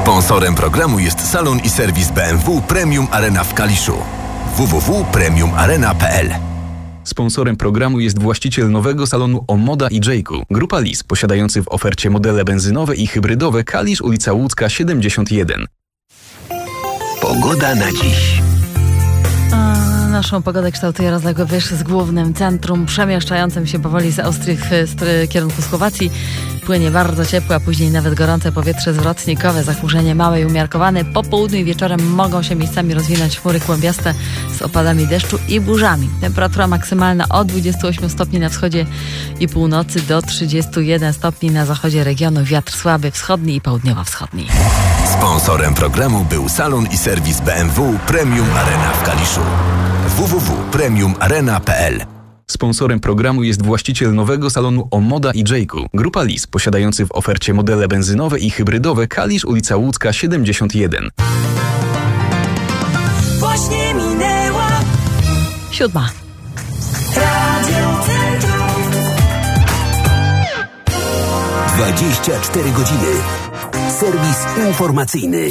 Sponsorem programu jest salon i serwis BMW Premium Arena w Kaliszu. www.premiumarena.pl. Sponsorem programu jest właściciel nowego salonu Omoda i Jayku. Grupa Lis, posiadający w ofercie modele benzynowe i hybrydowe. Kalisz, ulica Łódzka 71. Pogoda na dziś. Naszą pogodę kształtuje rozległy wyż z głównym centrum przemieszczającym się powoli z Austrii w kierunku Słowacji. Płynie bardzo ciepłe, a później nawet gorące powietrze zwrotnikowe. Zachmurzenie małe i umiarkowane. Po południu i wieczorem mogą się miejscami rozwinąć chmury kłębiaste z opadami deszczu i burzami. Temperatura maksymalna od 28 stopni na wschodzie i północy do 31 stopni na zachodzie regionu. Wiatr słaby wschodni i południowo-wschodni. Sponsorem programu był salon i serwis BMW Premium Arena w Kaliszu. www.premiumarena.pl. Sponsorem programu jest właściciel nowego salonu Omoda i Jayku. Grupa Lis, posiadający w ofercie modele benzynowe i hybrydowe. Kalisz, ulica Łódzka 71. Właśnie minęła 7. Radio Centrum. 24 godziny. Serwis informacyjny.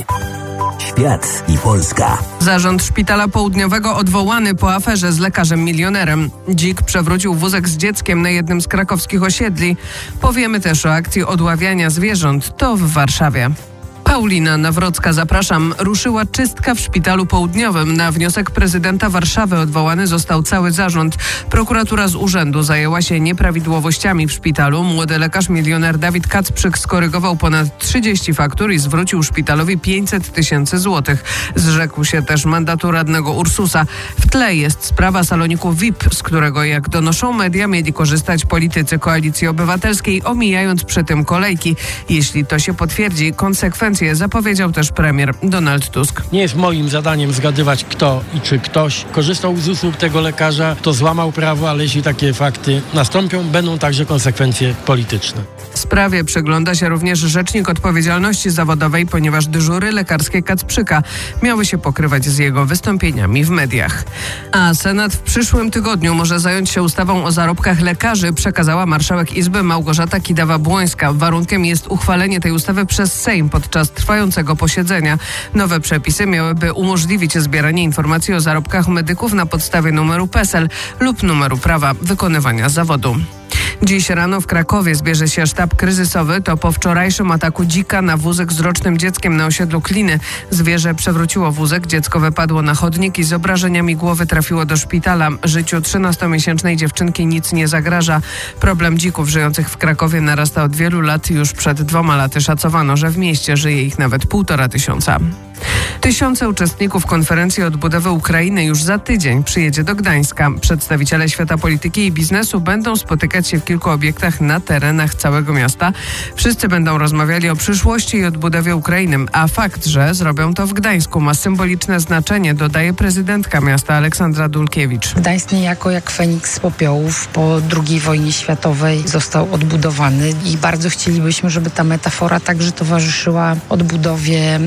Świat i Polska. Zarząd Szpitala Południowego odwołany po aferze z lekarzem milionerem. Dzik przewrócił wózek z dzieckiem na jednym z krakowskich osiedli. Powiemy też o akcji odławiania zwierząt. To w Warszawie. Paulina Nawrocka, zapraszam. Ruszyła czystka w Szpitalu Południowym. Na wniosek prezydenta Warszawy odwołany został cały zarząd. Prokuratura z urzędu zajęła się nieprawidłowościami w szpitalu. Młody lekarz milioner Dawid Kacprzyk skorygował ponad 30 faktur i zwrócił szpitalowi 500 000 złotych. Zrzekł się też mandatu radnego Ursusa. W tle jest sprawa saloniku VIP, z którego, jak donoszą media, mieli korzystać politycy Koalicji Obywatelskiej, omijając przy tym kolejki. Jeśli to się potwierdzi, konsekwencje zapowiedział też premier Donald Tusk. Nie jest moim zadaniem zgadywać, kto i czy ktoś korzystał z usług tego lekarza, kto złamał prawo, ale jeśli takie fakty nastąpią, będą także konsekwencje polityczne. Sprawie przygląda się również rzecznik odpowiedzialności zawodowej, ponieważ dyżury lekarskie Kacprzyka miały się pokrywać z jego wystąpieniami w mediach. A Senat w przyszłym tygodniu może zająć się ustawą o zarobkach lekarzy, przekazała marszałek Izby Małgorzata Kidawa-Błońska. Warunkiem jest uchwalenie tej ustawy przez Sejm podczas trwającego posiedzenia. Nowe przepisy miałyby umożliwić zbieranie informacji o zarobkach medyków na podstawie numeru PESEL lub numeru prawa wykonywania zawodu. Dziś rano w Krakowie zbierze się sztab kryzysowy. To po wczorajszym ataku dzika na wózek z rocznym dzieckiem na osiedlu Kliny. Zwierzę przewróciło wózek, dziecko wypadło na chodnik i z obrażeniami głowy trafiło do szpitala. Życiu 13-miesięcznej dziewczynki nic nie zagraża. Problem dzików żyjących w Krakowie narasta od wielu lat. Już przed 2 laty szacowano, że w mieście żyje ich nawet 1500. Tysiące uczestników konferencji odbudowy Ukrainy już za tydzień przyjedzie do Gdańska. Przedstawiciele świata polityki i biznesu będą spotykać się w kilku obiektach na terenach całego miasta. Wszyscy będą rozmawiali o przyszłości i odbudowie Ukrainy, a fakt, że zrobią to w Gdańsku, ma symboliczne znaczenie, dodaje prezydentka miasta Aleksandra Dulkiewicz. Gdańsk niejako jak Feniks z popiołów po II wojnie światowej został odbudowany i bardzo chcielibyśmy, żeby ta metafora także towarzyszyła odbudowie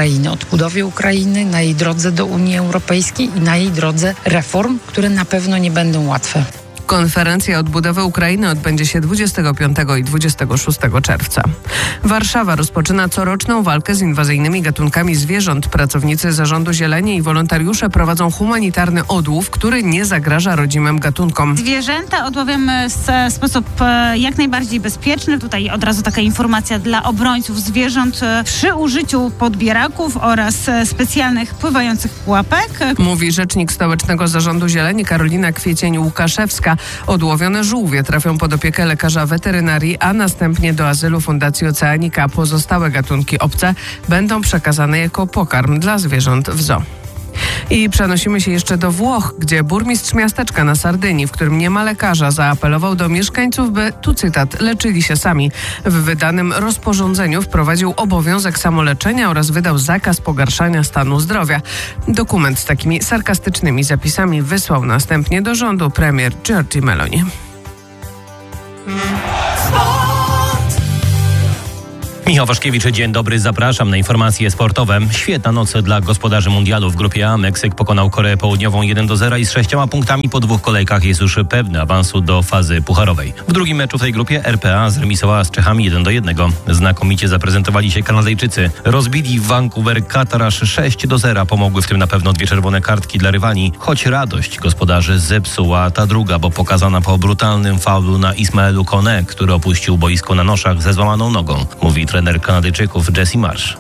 Ukrainy na jej drodze do Unii Europejskiej i na jej drodze reform, które na pewno nie będą łatwe. Konferencja odbudowy Ukrainy odbędzie się 25 i 26 czerwca. Warszawa rozpoczyna coroczną walkę z inwazyjnymi gatunkami zwierząt. Pracownicy Zarządu Zieleni i wolontariusze prowadzą humanitarny odłów, który nie zagraża rodzimym gatunkom. Zwierzęta odławiamy w sposób jak najbardziej bezpieczny. Tutaj od razu taka informacja dla obrońców zwierząt przy użyciu podbieraków oraz specjalnych pływających pułapek. Mówi rzecznik Stołecznego Zarządu Zieleni Karolina Kwiecień-Łukaszewska. Odłowione żółwie trafią pod opiekę lekarza weterynarii, a następnie do azylu Fundacji Oceanika. Pozostałe gatunki obce będą przekazane jako pokarm dla zwierząt w zoo. I przenosimy się jeszcze do Włoch, gdzie burmistrz miasteczka na Sardynii, w którym nie ma lekarza, zaapelował do mieszkańców, by, tu cytat, leczyli się sami. W wydanym rozporządzeniu wprowadził obowiązek samoleczenia oraz wydał zakaz pogarszania stanu zdrowia. Dokument z takimi sarkastycznymi zapisami wysłał następnie do rządu premier Giorgia Meloni. Michał Waszkiewicz, dzień dobry, zapraszam na informacje sportowe. Świetna noc dla gospodarzy mundialu. W grupie A Meksyk pokonał Koreę Południową 1-0 i z 6 punktami po 2 kolejkach jest już pewny awansu do fazy pucharowej. W drugim meczu w tej grupie RPA zremisowała z Czechami 1-1. Znakomicie zaprezentowali się Kanadyjczycy. Rozbili w Vancouver Katar aż 6-0. Pomogły w tym na pewno 2 czerwone kartki dla rywali, choć radość gospodarzy zepsuła ta druga, bo pokazana po brutalnym faulu na Ismaelu Kone, który opuścił boisko na noszach ze złamaną nogą, mówi trener Kanadyjczyków Jesse Marsh.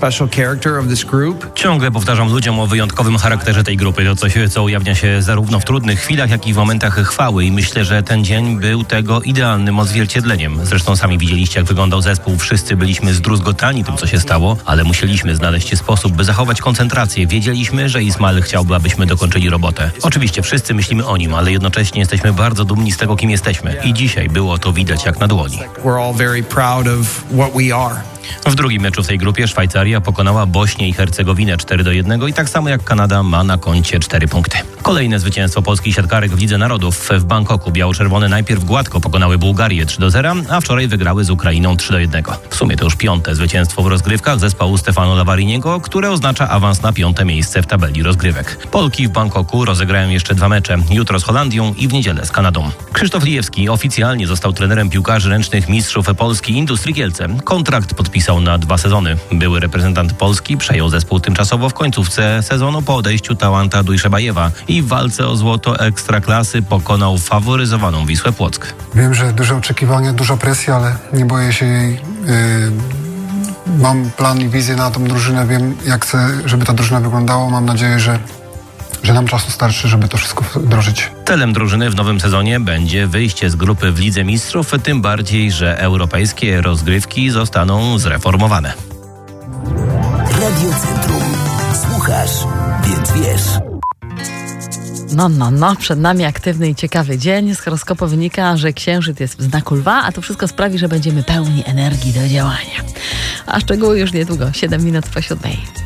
Ciągle powtarzam ludziom o wyjątkowym charakterze tej grupy. To coś, co ujawnia się zarówno w trudnych chwilach, jak i w momentach chwały i myślę, że ten dzień był tego idealnym odzwierciedleniem. Zresztą sami widzieliście, jak wyglądał zespół. Wszyscy byliśmy zdruzgotani tym, co się stało, ale musieliśmy znaleźć sposób, by zachować koncentrację. Wiedzieliśmy, że Ismael chciałby, abyśmy dokończyli robotę. Oczywiście wszyscy myślimy o nim, ale jednocześnie jesteśmy bardzo dumni z tego, kim jesteśmy. I dzisiaj było to widać jak na dłoni. W drugim meczu w tej grupie Szwajcaria pokonała Bośnię i Hercegowinę 4-1 i tak samo jak Kanada ma na koncie 4 punkty. Kolejne zwycięstwo polskich siatkarek w Lidze Narodów. W Bangkoku biało-czerwone najpierw gładko pokonały Bułgarię 3-0, a wczoraj wygrały z Ukrainą 3-1. W sumie to już 5. zwycięstwo w rozgrywkach zespołu Stefano Lavariniego, które oznacza awans na 5. miejsce w tabeli rozgrywek. Polki w Bangkoku rozegrają jeszcze 2 mecze. Jutro z Holandią i w niedzielę z Kanadą. Krzysztof Lijewski oficjalnie został trenerem piłkarzy ręcznych mistrzów Polski Industrii Kielce. Kontrakt podpisał na 2 sezony. Były reprezentant Polski przejął zespół tymczasowo w końcówce sezonu po odejściu Tałanta Dujszebajewa i w walce o złoto ekstraklasy pokonał faworyzowaną Wisłę Płock. Wiem, że duże oczekiwania, duża presja, ale nie boję się jej. Mam plan i wizję na tą drużynę, wiem jak chcę, żeby ta drużyna wyglądała. Mam nadzieję, że nam czasu starczy, żeby to wszystko wdrożyć. Celem drużyny w nowym sezonie będzie wyjście z grupy w Lidze Mistrzów, tym bardziej, że europejskie rozgrywki zostaną zreformowane. Radio Centrum. Słuchasz, więc wiesz. No, przed nami aktywny i ciekawy dzień. Z horoskopu wynika, że księżyc jest w znaku lwa, a to wszystko sprawi, że będziemy pełni energii do działania. A szczegóły już niedługo, 7 minut po 7.